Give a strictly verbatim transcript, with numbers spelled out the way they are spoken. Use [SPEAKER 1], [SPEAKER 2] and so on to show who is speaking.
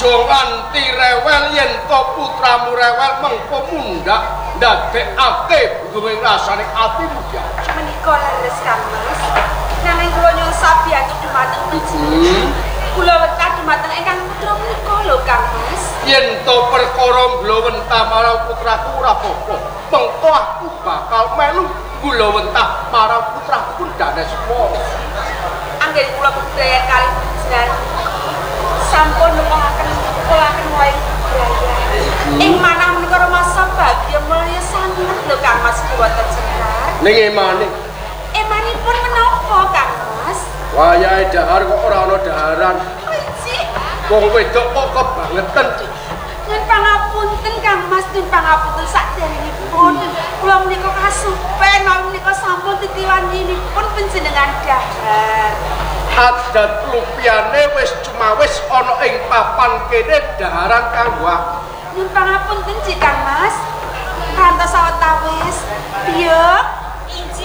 [SPEAKER 1] aja nganti rewel yen to putramu rewel mengko mundhak ndadekake duwe rasane atimu ya.
[SPEAKER 2] Menika leres Kang Mas. Nanging kula nyuwun sabiyantu dumateng panjenengan. Kula wekah dumateng ingkang putra menika lho Kang Mas.
[SPEAKER 1] Yen to perkara mblawentah marang putraku ora apa-apa. Mengko aku bakal melu mblawentah marang putraku Daneswara.
[SPEAKER 2] Anggen kula budaya kali jenengan sampun nemokaken kulaken wae budaya. Ing manah menika masa bahagia mulya sanget lho Kang Mas boten cekat.
[SPEAKER 1] Ning emane.
[SPEAKER 2] Emanipun menapa Kang Mas?
[SPEAKER 1] Wayahe dahar kok ora ana daharan.
[SPEAKER 2] Cik.
[SPEAKER 1] Wong wedok kok kebangetan, Cik.
[SPEAKER 2] Nyun pangapunten Kang Mas, nyun pangapunten sakderengipun. Kula menika kasupen, menika sampun titiwanipun panjenengan dahar.
[SPEAKER 1] Adat lupiane wis cumawis ana ing papan kene daharan kanggo aku.
[SPEAKER 2] Nyun pangapunten Cik Kang Mas. Kantos sawetawis. Piye?